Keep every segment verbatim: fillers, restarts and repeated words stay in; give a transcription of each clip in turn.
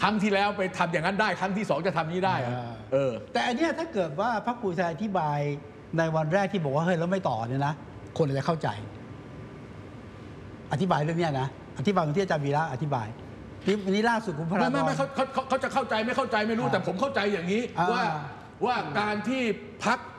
รั้งที่แล้วไปทำอย่างนั้นได้ครั้งที่สองจะทำนี้ได้เออแต่อันเนี้ยถ้าเกิดว่าพรรคภูมิใจไทยอธิบายในวันแรกที่บอกว่าเฮ้ยแล้วไม่ต่อเนี่ยนะคนจะเข้าใจอธิบายเรื่องนี้นะอธิบายที่อาจารย์วีระอธิบายวันนี้ล่าสุดคุณพระไม่ไม่ไม่เขาเขาเขาจะเข้าใจไม่เข้าใจไม่รู้แต่ผมเข้าใจอย่างนี้ว่าว่าการที่พรรค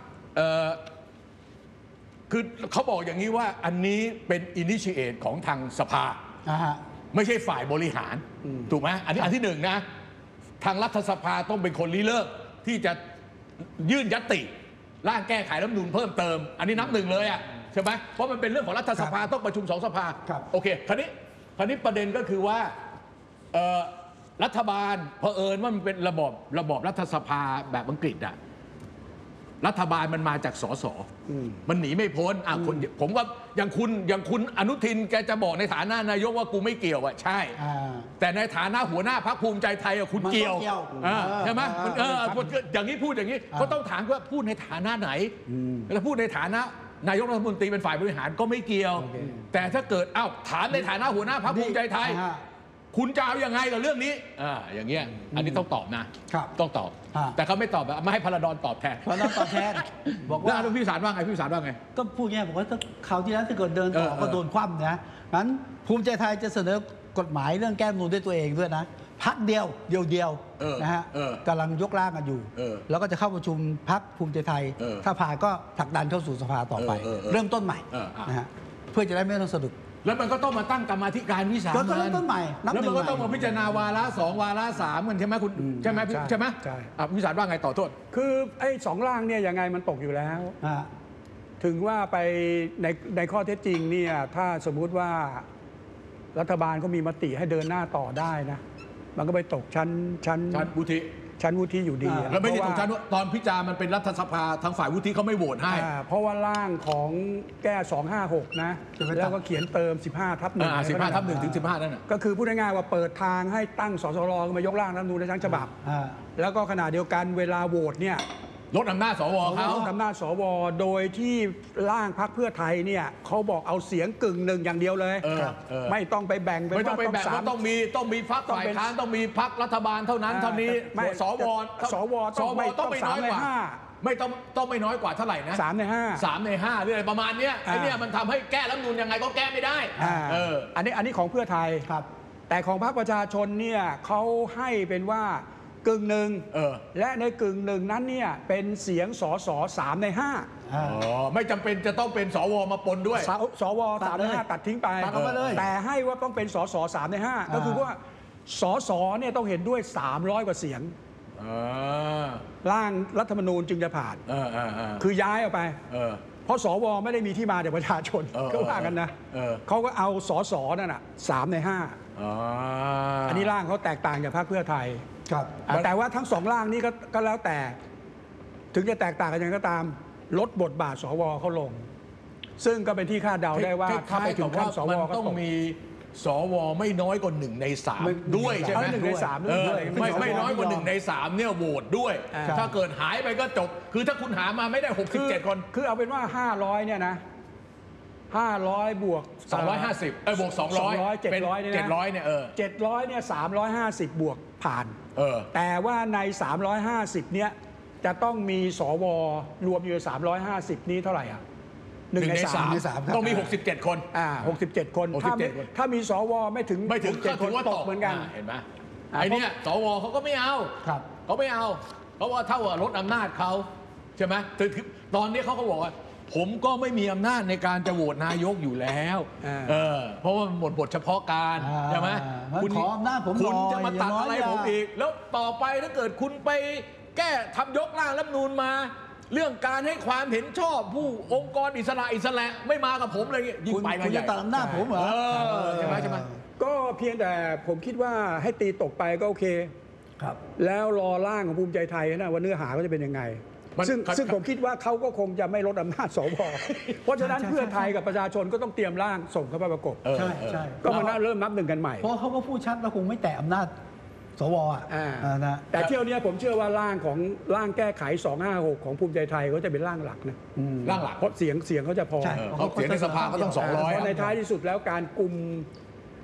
คือเขาบอกอย่างนี้ว่าอันนี้เป็นอินิชิเอตของทางสภาไม่ใช่ฝ่ายบริหารถูกไหมอันนี้อันที่หนึ่งนะทางรัฐสภาต้องเป็นคนริเริ่มที่จะยื่นญัตติร่างแก้ไขรัฐธรรมนูญเพิ่มเติมอันนี้นับหนึ่งเลยอ่ะใช่ไหมเพราะมันเป็นเรื่องของรัฐสภาต้องประชุมสองสภาโอเคคราวนี้คราวนี้ประเด็นก็คือว่ารัฐบาลเผอิญว่ามันเป็นระบบระบบรัฐสภาแบบอังกฤษอ่ะรัฐบาลมันมาจากสสมันหนีไม่พ้นอ่ะคนผมว่าอย่างคุณอย่างคุณอนุทินแกจะบอกในฐานะนายกว่ากูไม่เกี่ยวอ่ะใช่แต่ในฐานะหัวหน้าพรรคภูมิใจไทยอ่ะคุณเกี่ยวใช่ไหมมันเอออย่างนี้พูดอย่างนี้ก็ต้องถามว่าพูดในฐานะไหนแล้วพูดในฐานะนายกรัฐมนตรีเป็นฝ่ายบริหารก็ไม่เกี่ยวแต่ถ้าเกิดอ้าวถามในฐานะหัวหน้าพรรคภูมิใจไทยคุณจะเอายังไงกับเรื่องนี้อ่าอย่างเงี้ยอันนี้ต้องตอบนะต้องตอบแต่เขาไม่ตอบแบบไม่ให้พลดอนตอบแทนพลดอนตอบแทนบอกว่าแล้วพี่สารว่าไงพี่สารว่าไงก็พูดง่ายบอกว่าถ้าคราวที่แล้วถ้าเกิดเดินต่อก็โดนคว่ำนะงั้นภูมิใจไทยจะเสนอกฎหมายเรื่องแก้รัฐธรรมนูญด้วยตัวเองด้วยนะพรรคเดียวเดียวเดียวนะฮะกำลังยกร่างกันอยู่แล้วก็จะเข้าประชุมพรรคภูมิใจไทยถ้าผ่านก็ผลักดันเข้าสู่สภาต่อไปเริ่มต้นใหม่นะฮะเพื่อจะได้ไม่ต้องสะดุดแล้วมันก็ต้องมาตั้งกรรมาธิการวิสามันก็เริ่มต้นใหม่แล้วมันก็ต้องมาพิจารณาวาระสองวาระสามกันใช่ไหมคุณใช่ไหมใช่ไหมใช่วิสารว่าไงต่อโทษคือไอ้สองร่างเนี่ยยังไงมันตกอยู่แล้วถึงว่าไปในในข้อเท็จจริงเนี่ยถ้าสมมุติว่ารัฐบาลก็มีมติให้เดินหน้าต่อได้นะมันก็ไปตกชั้นชั้นชั้นวุฒิชั้นวุฒิอยู่ดีแล้วไม่ใช่ตรงชั้นตอนพิจารณามันเป็นรัฐสภาทางฝ่ายวุฒิเขาไม่โหวตให้เพราะว่าร่างของแก้สองห้าหกนะแล้วก็เขียนเติมสิบห้าทับหนึ่งสิบห้าทับหนึ่งถึงสิบห้านั่นก็คือพูดง่ายๆว่าเปิดทางให้ตั้งสสรมายกร่างรัฐธรรมนูญในทั้งฉบับแล้วก็ขณะเดียวกันเวลาโหวตเนี่ยลดอำนาจสวเขาลดอำนาจสวโดยที่ร่างพรรคเพื่อไทยเนี่ยเขาบอกเอาเสียงกึ่งหนึ่งอย่างเดียวเลยไม่ต้องไปแบ่งไม่ต้องไปแบ่งว่าต้องมีต้องมีพรรคฝ่ายค้านต้องมีพรรครัฐบาลเท่านั้นเท่านี้สวสวสวต้องไม่น้อยกว่าไม่ต้องต้องไม่น้อยกว่าเท่าไหร่นะสามในห้าสามในห้าเรื่องประมาณนี้ไอ้นี่มันทำให้แก้รัฐธรรมนูญยังไงก็แก้ไม่ได้เอออันนี้อันนี้ของเพื่อไทยครับแต่ของพรรคประชาชนเนี่ยเขาให้เป็นว่ากึ่งหนึ่งและในกึ่งหนึ่งนั้นเนี่ยเป็นเสียงสสสามในห้าอ๋อไม่จำเป็นจะต้องเป็นสวมาปนด้วยสวสามในห้าตัดทิ้งไปแต่ให้ว่าต้องเป็นสสสามในห้าก็คือว่าสสเนี่ยต้องเห็นด้วยสามร้อยกว่าเสียงร่างรัฐธรรมนูญจึงจะผ่านคือย้ายออกไปเพราะสวไม่ได้มีที่มาจากประชาชนก็ว่ากันนะเขาก็เอาสสนั่นน่ะสามในห้าอันนี้ร่างเขาแตกต่างจากพรรคเพื่อไทยแต่ว่าทั้งสองร่างนี้ก็แล้วแต่ถึงจะแตกต่างกันยังไงก็ตามลดบทบาทสวเขาลงซึ่งก็เป็นที่คาดเดาได้ว่าถ้าไปถึงขั้นสวก็ต้องมีสวไม่น้อยกว่าหนึ่งในสามด้วยใช่ไหมหนึ่งในสามด้วยไม่ไม่น้อยกว่าหนึ่งในสามเนี่ยโหวตด้วยถ้าเกิดหายไปก็จบคือถ้าคุณหามาไม่ได้หกสิบเจ็ดคนคือเอาเป็นว่าห้าร้อยเนี่ยนะห้าร้อยบวกสองร้อยห้าสิบเออบวกสองร้อยเจ็ดร้อยเนี่ยเจ็ดร้อยเนี่ยเออเจ็ดร้อยเนี่ยสามร้อยห้าสิบบวกผ่านเออแต่ว่าในสามร้อยห้าสิบเนี่ยจะต้องมีสวรวมอยู่สามร้อยห้าสิบนี้เท่าไหร่อ่ะหนึ่งในสามต้องมีหกสิบเจ็ดคนอ่าหกสิบเจ็ดคนถ้าถ้ามีสวไม่ถึงไม่ถึงก็ถือว่าตกเหมือนกันเห็นไหมไอ้นี่สวเขาก็ไม่เอาเขาไม่เอาเพราะว่าเท่ากับลดอำนาจเขาใช่ไหมตอนนี้เขาก็บอกว่าผมก็ไม่มีอำนาจในการจะโหวตนายกอยู่แล้วเออเพราะว่าหมดบทเฉพาะการใช่ไหมคุณขออำนาจผมคุณจะมาตัดอะไรผมอีกแล้วต่อไปถ้าเกิดคุณไปแก้ทำยกร่างรัฐธรรมนูญมาเรื่องการให้ความเห็นชอบผู้องค์กรอิสระอิสระไม่มากับผมเลยยิ่งไปกันใหญ่คุณจะตัดอำนาจผมเหรอใช่ไหมใช่ไหมก็เพียงแต่ผมคิดว่าให้ตีตกไปก็โอเคครับแล้วรอร่างของภูมิใจไทยนะว่าเนื้อหาก็จะเป็นยังไงซึ่งซึ่งผมคิดว่าเขาก็คงจะไม่ลดอำนาจสวเพราะฉะนั้นเพื่อไทยกับประชาชนก็ต้องเตรียมร่างส่งเข้าไปประกบใช่ใช่ก็มาเริ่มนับหนึ่งกันใหม่เพราะเขาก็พูดชัดว่าคงไม่แตะอำนาจสวอ่ะนะแต่เที่ยวนี้ผมเชื่อว่าร่างของร่างแก้ไขสองห้าหกของภูมิใจไทยเขาจะเป็นร่างหลักนะร่างหลักเพราะเสียงเสียงเขาจะพอเขาเสียงในสภาก็ต้องสองร้อยในท้ายที่สุดแล้วการกุม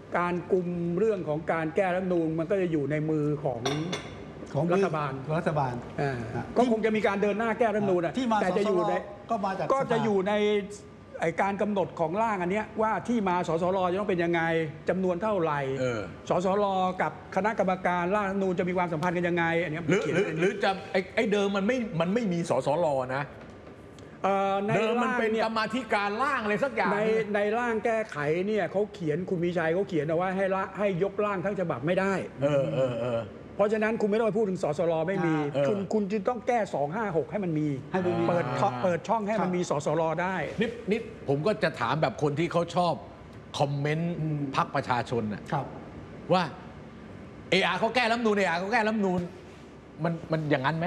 การกุมเรื่องของการแก้รัฐธรรมนูญมันก็จะอยู่ในมือของของรัฐบาลรัฐบาลอ่าก็คงจะมีการเดินหน้าแก้รัฐธรรมนูญอะที่มาแต่จะอยู่ในสสรก็มาจากก็จะสภาอยู่ในไอ้การกำหนดของร่างอันเนี้ยว่าที่มาสสรจะต้องเป็นยังไงจำนวนเท่าไหร่เออสสรกับคณะกรรมการร่างรัฐธรรมนูญจะมีความสัมพันธ์กันยังไงอันเนี้ยหรือเขียนหรือหรือจะไอ้ไอ้เดิมมันไม่มันไม่มีสสรนะเอ่อในเดิมมันร่างเป็นเนี่ยกรรมาธิการร่างอะไรสักอย่างในในร่างแก้ไขเนี่ยเขาเขียนคุณมีชัยเขาเขียนเอาไว้ให้ละให้ยกร่างทั้งฉบับไม่ได้เออเออเออเพราะฉะนั้นคุณไม่ต้องไปพูดถึงสสรไม่มีเออคุณคุณจึงต้องแก้สองห้าหกให้มันมีให้มันมีเปิดช่องเปิดช่องให้ครัมันบมีสสรได้นิดนิดผมก็จะถามแบบคนที่เขาชอบคอมเมนต์พรรคประชาชนน่ะครับว่าเออาเขาแก้รัฐธรรมนูญเออาเขาแก้รัฐธรรมนูญมันมันอย่างนั้นไหม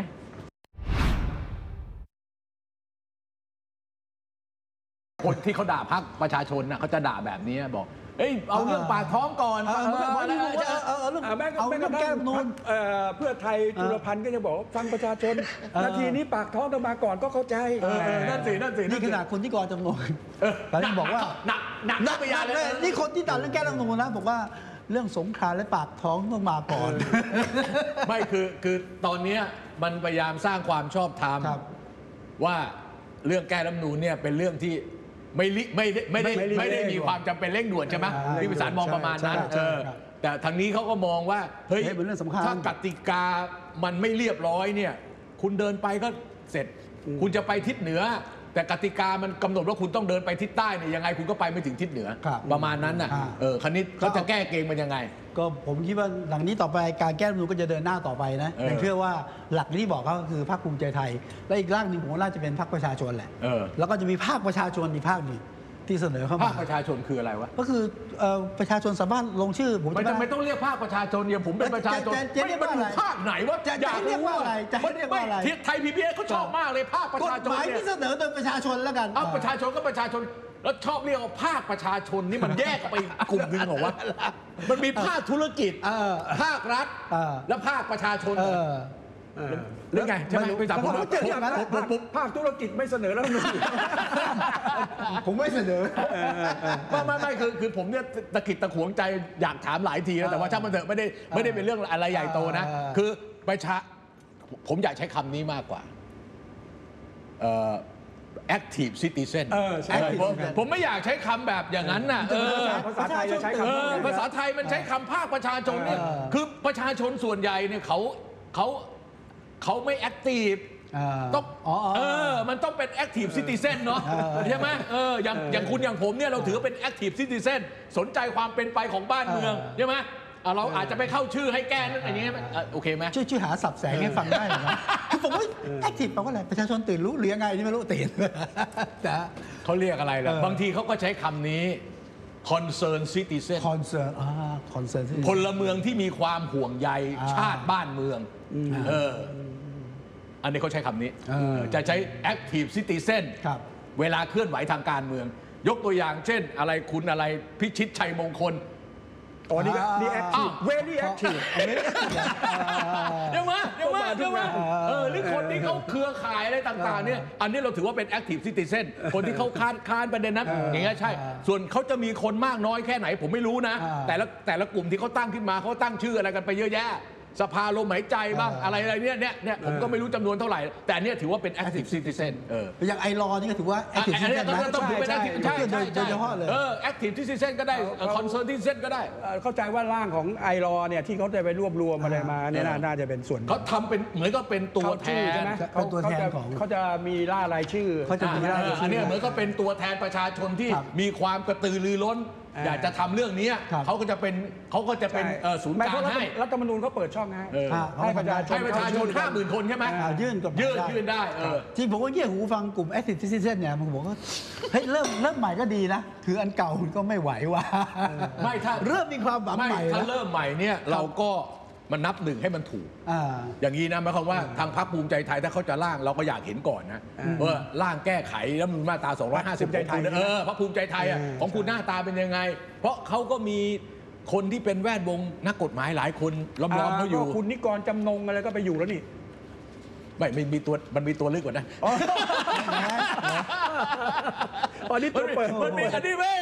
คนที่เขาด่าพรรคประชาชนน่ะเขาจะด่าแบบนี้บอกเอ้ยเอาเรื่องปากท้องก่อนเออเออเออเออเออเออเออเรื่องอ่าแม้กระเอาแม้กเรื่อระงแก้ทั่งรัฐธรรมนูญเอ่อเพื่อไทยจุลพันธ์ก็จะบอกว่าฟังประชาชนเออนาทีนี้ปากท้องต้องมาก่อนก็เข้าใจเออเออนั่นสินั่นสินี่ขนาดคนที่ก่อจำนวนเออแต่ที่บอกว่าหนักหนักหนักไปยาเลเลย ยนี่คนที่ตัดเรื่องแก้รัฐธรรมนูญนะบอกว่าเรื่องสงครามและปากท้องต้องมาก่อนไม่คือคือตอนเนี้ยมันพยายามสร้างความชอบธรรมครับว่าเรื่องแก้รัฐธรรมนูญเนี่ยเป็นเรื่องที่ไม่ลิไม่ได้ไม่ได้ไม่ไม่ได้เร่งด่วนมีความจำเป็นเร่งด่วนใช่ไหมอ่าที่พิสารมองประมาณนั้นใช่ใช่เออครับแต่ทางนี้เขาก็มองว่าเฮ้ยเฮ้ยเป็นเรื่องสำคัญถ้ากติกามันไม่เรียบร้อยเนี่ยคุณเดินไปก็เสร็จ คุณจะไปทิศเหนือ แต่กติกามันกำหนดว่าคุณต้องเดินไปทิศใต้เนี่ยยังไงคุณก็ไปไม่ถึงทิศเหนือครับประมาณนั้นน่ะอ่าเออคันนี้เขาจะแก้เกมมันยังไงก็ผมคิดว่าหลังนี้ต่อไปการแก้รัฐธรรมนูญก็จะเดินหน้าต่อไปนะเออแต่เชื่อว่าหลักที่บอกก็คือภาคภูมิใจไทย และอีกร่างหนึ่งผมว่าน่าจะเป็นภาคประชาชนแหละเออแล้วก็จะมีภาคประชาชนอีกภาคหนึ่งที่เสนอเข้าภามาคประชาชนคืออะไรวะก็คือเอ่อประชาชนสามารถลงชื่อผมไม่จะจำไม่เป็นต้องเรียกภาคประชาชนเนี่ยผมเป็นประชาชนจะจะจะเรียกว่าอะไรมันภาคไหนวะจะจะให้เรียกว่าอะไรจะให้เรียกว่าอะไรม่ไทยพีบีเอสเขาชอบมากเลยภาคประกฎชาชหนมายเนี่ที่ยเสนอโดยประชาชนแล้วกันเอาประชาชนก็ประชาชนแล้วชอบเรียกว่าภาคประชาชนนี่มันแยกออกไปอีกกลุ่มหนึ่งเหรอวะมันมีภาคธุรกิจเออภาครัฐเออและภาคประชาชนเออหรือไงใช่ไหมพี่สามผมเขาจะเรียกผมภาคภาคธุรกิจไม่เสนอแล้วนูนผมไม่เสนอไม่ไม่ไม่คือคือผมเนี่ยตะกิดตะขวงใจอยากถามหลายทีแล้วแต่ว่าช่างมันเถอะไม่ได้ไม่ได้เป็นเรื่องอะไรใหญ่โตนะเออคือประชาผมอยากใช้คำนี้มากกว่าเอ่อ active citizen เออใช่เออผมผมไม่อยากใช้คำแบบอย่างนั้นน่ะเออภาษาไทยจะใช้คำเอว่าอไงภาษาไทยมันใช้คำภาคประชาชนเนี่ยเออคือประชาชนส่วนใหญ่เนี่ยเขาเขาเขาไม่ active เออต้องอ๋ออ๋อเออ มันต้องเป็น active citizen เนาะเออใช่ไหมเออ อย่างอย่างคุณอย่างผมเนี่ยเราถือว่าเป็น active citizen สนใจความเป็นไปของบ้านเมืองเออใช่ไหมอ่ะเราอาจจะไปเข้าชื่อให้แก้นั่นอย่างเงี้ยไหมอ่ะโอเคไหมช่วยช่วยหาสับแสงให้ฟังได้หน่อยนะคือผมว่าแอคทีฟแปลว่าอะไรประชาชนตื่นรู้หรือยังไงนี่ไม่รู้ตื่น แต่เขาเรียกอะไรล่ะเออบางทีเขาก็ใช้คำนี้ concern citizen คอนเซิร์นอ่าคอนเซิร์นพลเมืองที่มีความห่วงใยอ่าชาติบ้านเมืองเอออันนี้เขาใช้คำนี้เออจะใช้ active citizen ครับเวลาเคลื่อนไหวทางการเมือง ยกตัวอย่างเช่น อะไรคุณอะไรพิชิตชัยมงคลอ๋อนี่ก็นี่แอคทีฟอ้าวเวลี่แอคทีฟเดี๋ยวมาเดี๋ยวมาเดี๋ยวมาเออเออหรือคนที่เขาเครือข่ายอะไรต่างๆเนี่ยอันนี้เราถือว่าเป็น active citizen คนที่เขาค้านค้านประเด็นนั้นเอออย่างเงี้ยใช่เออส่วนเขาจะมีคนมากน้อยแค่ไหนผมไม่รู้นะเออแต่ละแต่ละกลุ่มที่เขาตั้งขึ้นมาเขาตั้งชื่ออะไรกันไปเยอะแยะ สภาลมหายใจบ้างเออออะไรอะไรเนี่ยเนี่ยเนี่ยผมก็ไม่รู้จำนวนเท่าไหร่ แต่อันเนี้ยถือว่าเป็น active citizen เอออย่างไอรอนี่ก็ถือว่าแอคอันทีฟนี้ต้องต้องถือเป็น active ใช่ใช่โดยเฉพาะเลยเออ active citizen ก็ได้ concern citizen ก็ได้เอ่อเข้าใจว่าร่างของไอรอเนี่ยที่เขาจะไปรวบรวมอะไรมาเนี่ยน่าเออน่าจะเป็นส่วนเขาทำเป็นเหมือนก็เป็นตัวแทเข้าชื่อน ใช่ไหมเป็นตัวแทนเขาจะของเขาจะมีล่ารายชื่อเขาจะมีอ่าได้เอออันเนี้ยเหมือนก็เป็นตัวแทนประชาชนที่ครับมีความกระตือรือร้นอ่าอยากจะทำเรื่องนี้ครับเขาก็จะเป็นเขาก็จะเป็นเอ่อศูนย์ไม่กเพลางราะรัฐให้รัฐธรรมนูญเขาเปิดช่องให้เอออ่าให้ประชาชนให้ประชาชนห้าหมื่นคนใช่ไหมอ่ายื่นกฎหมายยื่นได้ยื่นได้เออที่ผมก็เยี่ยหูฟังกลุ่ม Active Citizen เนี่ยมันบอกว่าเฮ้ยเริ่มเริ่มใหม่ก็ดีนะ คืออันเก่ามันก็ไม่ไหวว่ะไม่ถ้าเริ่มมีความหวังไม่ใหม่ถ้าแล้วเริ่มใหม่เนี่ยเราก็มันนับหนึ่งให้มันถูกอ่าอย่างนี้นะหมายความว่าทางพรรคภูมิใจไทยถ้าเขาจะร่างเราก็อยากเห็นก่อนนะว่าร่างแก้ไขรัฐธรรมนูญมาตราสองร้อยห้าสิบภูมิใจไทยเออพรรคภูมิใจไทยอ่ะเออของคุณหน้าตาเป็นยังไง เพราะเขาก็มีคนที่เป็นแวดวงนักกฎหมายหลายคนล้อมๆเขาอยู่ก็คุณนิกรจำนงอะไรก็ไปอยู่แล้วนี่ไม่มันมีตัวมันมีตัวลึกกว่านะอ๋อนี่มัตันวมีเปิดมันมีอันนี้เว้ย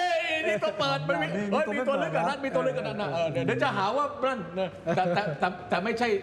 นี่ตัวเปิดมันมีเฮ้ยมีตัวลึกกว่านั้นมีตัวลึกกว่านั้นนะเออเดี๋ยวจะหาว่านั่นแต่แต่แต่แต่ไม่ใช่